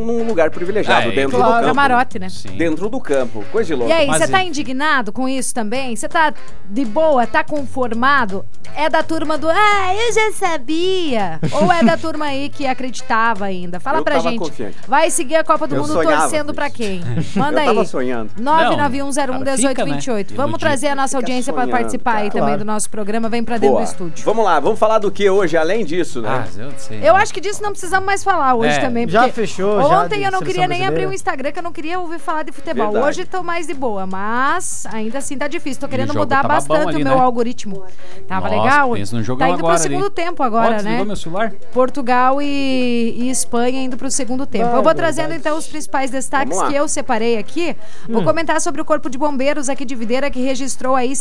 num lugar privilegiado, dentro do claro. campo. Camarote, né? Sim. Dentro do campo, coisa de louco. E aí, Mas você tá e- indignado com isso também? Você tá de boa, tá conformado? É da turma do eu já sabia? Ou é da turma aí que acreditava ainda? Fala Eu pra tava gente. confiante. Vai seguir a Copa do Eu Mundo sonhava torcendo com pra isso. quem? Manda Eu tava aí. sonhando. 991011828. Fica, né? Vamos trazer a nossa Fica audiência pra sonhando, participar aí cara. também Claro. do nosso programa. Vem pra dentro Boa. do estúdio. Vamos lá, vamos falar do que hoje, além disso, né? Ah, eu sei. Eu acho que disso não precisamos mais falar hoje É, também. já porque fechou, já Ontem de eu não seleção queria nem abrir brasileira. o Instagram, que eu não queria ouvir falar de futebol. Verdade. Hoje tô mais de boa, mas ainda assim tá difícil. Tô querendo jogo mudar tava bastante bom ali, o meu né? algoritmo. Tava Nossa, legal. pensa no jogão Tá indo agora pro segundo ali. tempo agora, Desligou né? meu celular? Portugal e Espanha indo pro segundo tempo. Eu vou trazendo então os principais destaques Vamos lá. que eu separei aqui. Vou comentar sobre o Corpo de Bombeiros aqui de Videira, que registrou aí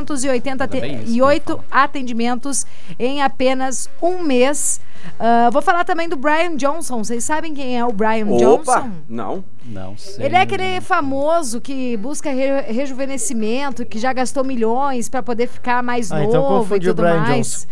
688 atendimentos em apenas um mês. Vou falar também do Brian Johnson. Vocês sabem quem é o Brian Opa! Johnson? Não. Não sei. Ele é aquele famoso que busca rejuvenescimento, que já gastou milhões pra poder ficar mais Ah, novo então e confundi o tudo Brian mais. Johnson.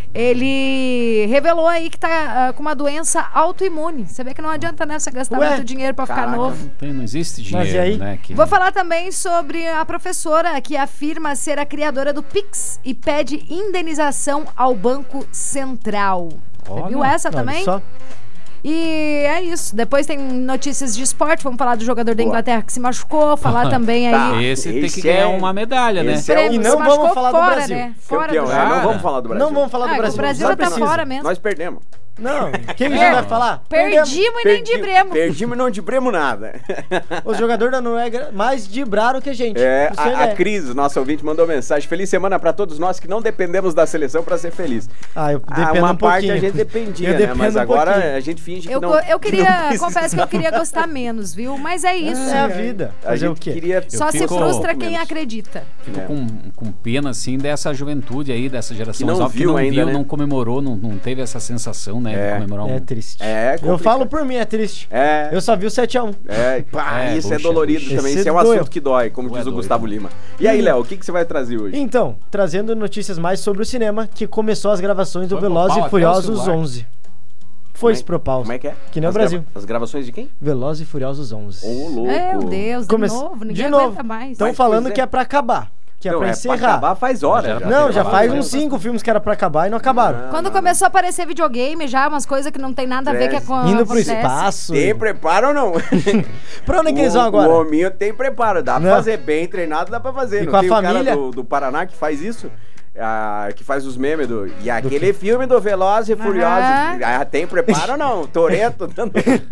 Ele revelou aí que tá com uma doença autoimune. Você vê que não adianta, né? Você gastar Ué? muito dinheiro pra ficar Caraca. novo. Não existe Mas dinheiro, e aí? né? Vou falar também sobre a professora que afirma ser a criadora do Pix e pede indenização ao Banco Central. Você Olha, viu essa Olha também? só. E é isso. Depois tem notícias de esporte. Vamos falar do jogador da Boa. Inglaterra que se machucou. Falar também Tá. aí. Esse tem que Esse ganhar é- uma medalha, né? esse é Prêmio, E se não vamos machucou falar do fora, Brasil. né? Fora Campeão, do não jogo. vamos falar do Brasil. Não vamos falar do O Brasil. Brasil Não já tá precisa. fora mesmo. Nós perdemos. Não, quem a gente vai falar? Perdimos e nem dibremos. Perdimos e não dibremos nada. Os jogadores da Noruega mais dibraram que a gente. É, Pra você a ver. Cris, nossa ouvinte, mandou mensagem. Feliz semana pra todos nós que não dependemos da seleção pra ser feliz. Eu dependo Uma um parte pouquinho. a gente dependia, Eu né? dependo Mas um agora pouquinho. a gente finge que Eu, não. eu que não queria, precisa. confesso que eu queria gostar menos, viu? Mas é isso. É a vida. A Fazer o gente quê? queria. Só se fico- frustra quem menos. acredita. Fico É. com pena, assim, dessa juventude aí, dessa geração Que não nova, viu ainda, né? não comemorou, não teve essa sensação, né? É. De comemorar um... É triste. É Eu complicado. falo por mim, é triste. É. Eu só vi o 7x1. Pá, É, isso é bucha, dolorido bucha. também. Esse Isso é um doeu. assunto que dói, como diz o doido. Gustavo Lima. E aí, Léo, o que você vai trazer hoje? Então, trazendo notícias mais sobre o cinema, que começou as gravações do Foi pro Velozes pau e até o Furiosos celular. 11. Foi-se pro pau. Como é que é? Que nem o As Brasil. As gravações de quem? Velozes e Furiosos 11. Ô, louco. Meu Deus, de novo. Ninguém de novo. aguenta mais. Estão Mas, falando pois é. que é pra acabar. Que é Não, pra pra encerrar. acabar faz hora. Não, já faz uns uns 5 filmes que era pra acabar e não acabaram. Quando começou a aparecer videogame já, umas coisas que não tem nada a ver É. com a Indo pro acontece. espaço. Tem preparo ou não? Pra onde é que eles vão agora? O hominho tem preparo. Dá pra Não. fazer bem treinado, dá pra fazer. E Não com a tem família? o cara do Paraná que faz isso? Que faz os memes do... E aquele filme do Veloz e Furioso. Tem preparo ou não? Toretto dando...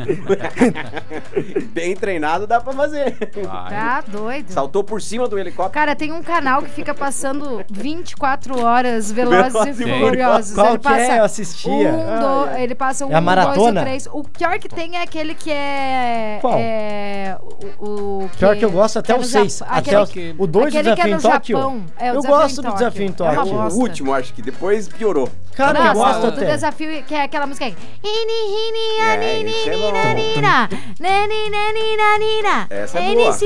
Bem treinado, dá pra fazer. Tá doido. Saltou por cima do helicóptero. Cara, tem um canal que fica passando 24 horas Velozes e Velozes e Furiosos. Qual Ele que é? passa Eu assistia. ele passa um, É a maratona? 2 ou 3. O pior que tem é aquele que é... Qual? É, o Pior que eu gosto até é o no 6. Japão. Até Aquele o 2 do aquele que é Desafio no em Tóquio. Japão. É, o Eu Desafio gosto em do Desafio em É uma Tóquio. O bosta. último, acho que depois piorou. Cara, eu Nossa, gosto do até. desafio, que é aquela música aí. Esse é bom. Essa é boa.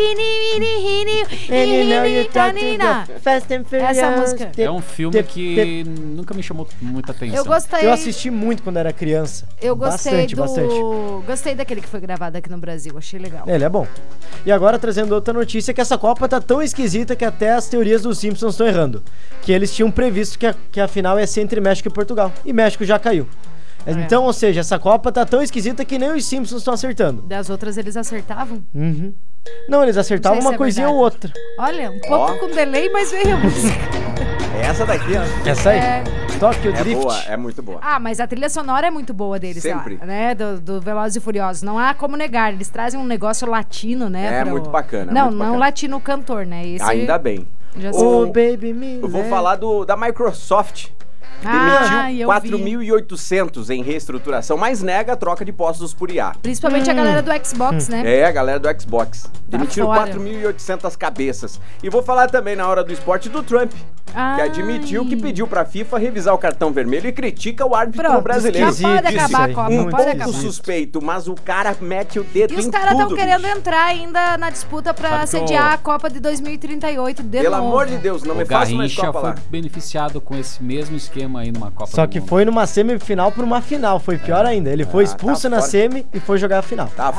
Fast and Furious. Essa música. É um filme que nunca me chamou muita atenção. Eu gostei. Eu assisti muito quando era criança. Eu gostei Bastante. Gostei daquele que foi gravado aqui no Brasil, achei legal. Ele é bom. E agora trazendo outra notícia, que essa Copa tá tão esquisita que até as teorias dos Simpsons estão errando. Que eles tinham previsto que a final ia ser entre México e Portugal. E México já caiu. Então, ou seja, essa Copa tá tão esquisita que nem os Simpsons estão acertando. Das outras eles acertavam? Uhum. Não, eles acertavam Não sei se uma é coisinha verdade. ou outra. Olha, um pouco com delay, mas veio a música. Essa daqui, ó. Essa aí? É. Tokyo É Drift. boa, é muito boa. Ah, mas a trilha sonora é muito boa deles, Sempre. lá, né? Do Velozes e Furiosos. Não há como negar. Eles trazem um negócio latino, né? É muito bacana, Não, muito não bacana. latino cantor, né? Esse Ainda bem. já Oh, se... baby me. Eu vou falar da Microsoft. Demitiu Ah, eu 4.800 em reestruturação, mas nega a troca de postos por IA. Principalmente a galera do Xbox, né? É, a galera do Xbox. Demitiram fora. 4.800 cabeças. E vou falar também na hora do esporte do Trump, que admitiu que pediu pra FIFA revisar o cartão vermelho e critica o árbitro Pronto, brasileiro. já pode Esquisito acabar a isso Copa, aí. Um Muito pode pouco acabar. suspeito, mas o cara mete o dedo E em os tudo. caras estão querendo bicho. entrar ainda na disputa pra Sabe que sediar a Copa de 2038 de Pelo novo. amor de Deus, não me O faça mais Garrincha Copa foi lá. beneficiado com esse mesmo esquema aí numa Copa Só do que Mundo. foi numa semifinal pra uma final. Foi pior ainda. Ele foi expulso tá na fora. semi e foi jogar a final. Tá